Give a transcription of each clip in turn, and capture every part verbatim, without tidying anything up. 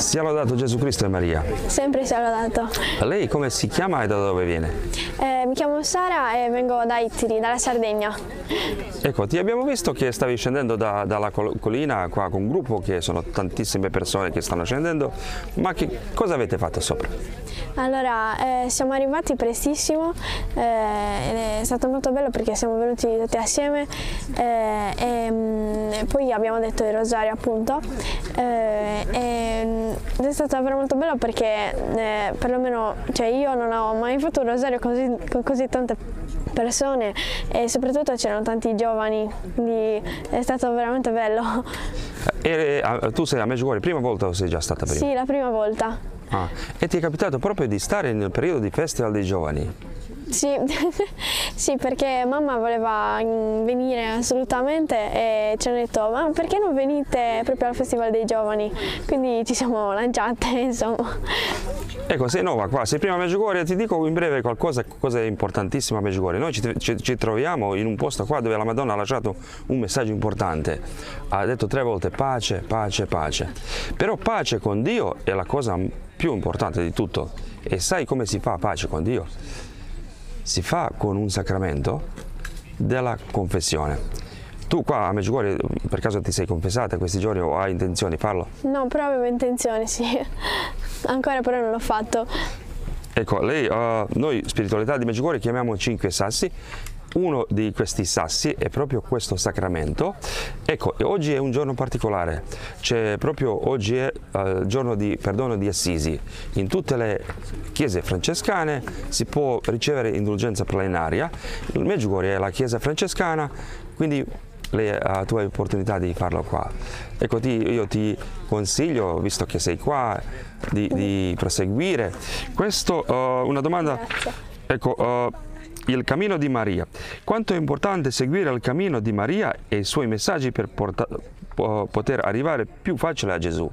Sia lodato Gesù Cristo e Maria. Sempre sia lodato. Lei come si chiama e da dove viene? Eh, mi chiamo Sara e vengo da Ittiri, dalla Sardegna. Ecco, ti abbiamo visto che stavi scendendo da, dalla col- collina qua con un gruppo, che sono tantissime persone che stanno scendendo, ma che cosa avete fatto sopra? Allora, eh, siamo arrivati prestissimo, eh, è stato molto bello perché siamo venuti tutti assieme eh, e mh, poi abbiamo detto il rosario appunto eh, e, ed è stato davvero molto bello perché eh, perlomeno cioè io non ho mai fatto un rosario così, con così tante persone e soprattutto c'erano tanti giovani, quindi è stato veramente bello. E, eh, tu sei a Medjugorje prima volta o sei già stata prima? Sì, la prima volta. Ah, e ti è capitato proprio di stare nel periodo di Festival dei Giovani? Sì, sì, perché mamma voleva venire assolutamente e ci hanno detto ma perché non venite proprio al Festival dei Giovani? Quindi ci siamo lanciate, insomma. Ecco, sei nuova qua, sei prima a Medjugorje, ti dico in breve qualcosa, cosa è importantissimo a Medjugorje. Noi ci, ci, ci troviamo in un posto qua dove la Madonna ha lasciato un messaggio importante. Ha detto tre volte pace, pace, pace. Però pace con Dio è la cosa più importante di tutto. E sai come si fa pace con Dio? Si fa con un sacramento della confessione. Tu qua a Medjugorje per caso ti sei confessata questi giorni o hai intenzione di farlo? No, però avevo intenzione, sì. Ancora però non l'ho fatto. Ecco, lei, uh, noi spiritualità di Medjugorje chiamiamo cinque sassi. Uno di questi sassi è proprio questo sacramento. Ecco, e oggi è un giorno particolare, c'è proprio oggi è il uh, giorno di perdono di Assisi. In tutte le chiese francescane si può ricevere indulgenza plenaria. Il Medjugorje è la chiesa francescana, quindi lei, uh, tu hai l'opportunità di farlo qua. Ecco, ti, io ti consiglio, visto che sei qua, di, di proseguire. Questo, uh, una domanda. Grazie. Ecco, uh, il cammino di Maria. Quanto è importante seguire il cammino di Maria e i suoi messaggi per porta- poter arrivare più facile a Gesù?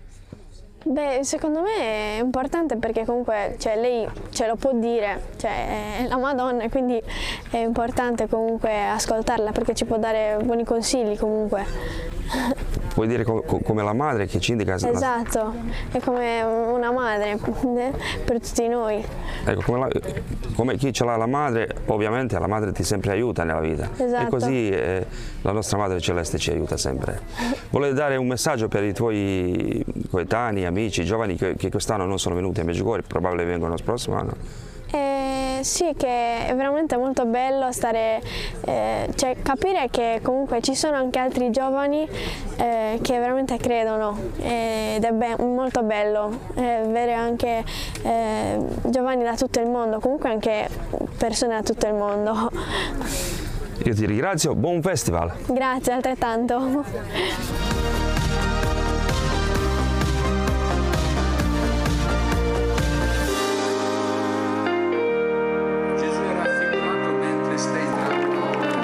Beh, secondo me è importante perché comunque cioè, lei ce lo può dire, cioè, è la Madonna, quindi è importante comunque ascoltarla perché ci può dare buoni consigli comunque. Vuoi dire co- co- come la madre che ci indica? Esatto, è come una madre per tutti noi. Ecco, come, la, come chi ce l'ha la madre, ovviamente la madre ti sempre aiuta nella vita. Esatto. E così eh, la nostra Madre Celeste ci aiuta sempre. Volevi dare un messaggio per i tuoi coetanei, amici, giovani che, che quest'anno non sono venuti a Medjugorje, probabilmente vengono il prossimo anno? Eh, sì, che è veramente molto bello stare, eh, cioè capire che comunque ci sono anche altri giovani eh, che veramente credono eh, ed è be- molto bello eh, avere anche eh, giovani da tutto il mondo, comunque anche persone da tutto il mondo. Io ti ringrazio, buon festival! Grazie altrettanto.